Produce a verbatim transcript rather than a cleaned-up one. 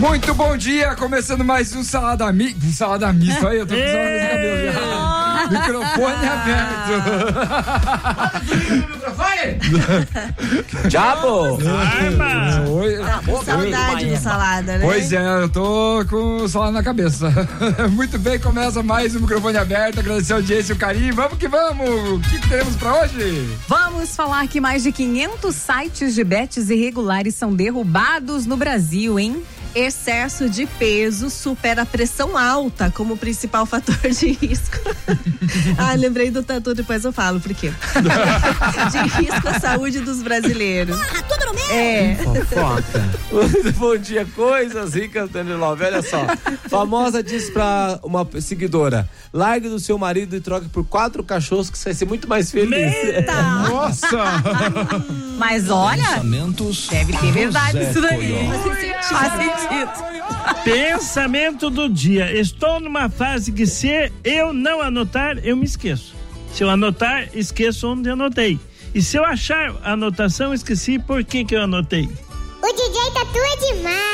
Muito bom dia, começando mais um Salada Mista. Salada Mista, aí eu tô com salada de cabelo. Microfone aberto. Diabo! Oi. Tá com saudade de salada, né? Pois é, eu tô com salada na cabeça. Muito bem, começa mais um microfone aberto. Agradecer a audiência e o carinho. Vamos que vamos! O que, que teremos pra hoje? Vamos falar que mais de quinhentos sites de bets irregulares são derrubados no Brasil, hein? Excesso de peso supera a pressão alta como principal fator de risco. Ah, lembrei do tatu, depois eu falo por quê. De risco à saúde dos brasileiros. Porra, tudo no meio! É. Fofoca. Bom dia, coisas ricas do Nove. Olha só. Famosa diz pra uma seguidora: largue do seu marido e troque por quatro cachorros que você vai ser muito mais feliz. Eita! Nossa! Mas olha, Pensamentos deve ter verdade Zé isso daí. Coió. Faz sentido. Pensamento do dia. Estou numa fase que se eu não anotar, eu me esqueço. Se eu anotar, esqueço onde eu anotei. E se eu achar a anotação, esqueci por que que eu anotei. O D J Tatu é demais.